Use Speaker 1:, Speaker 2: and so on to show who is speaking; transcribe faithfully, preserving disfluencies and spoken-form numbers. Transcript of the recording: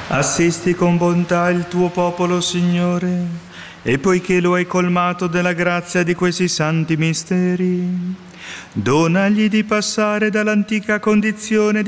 Speaker 1: Assisti con bontà il tuo popolo, Signore, e poiché lo hai colmato della grazia di questi santi misteri, donagli di passare dall'antica condizione